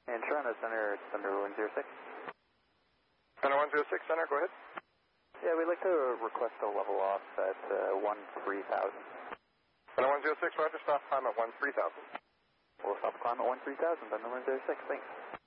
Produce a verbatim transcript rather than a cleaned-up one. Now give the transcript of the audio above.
And Toronto Center, Center one zero six. Center one zero six, Center, go ahead. Yeah, we'd like to request a level off at uh, one three thousand. Center one zero six, Roger, stop climb at one three thousand. We'll stop climb at one three thousand, Center one zero six, thanks.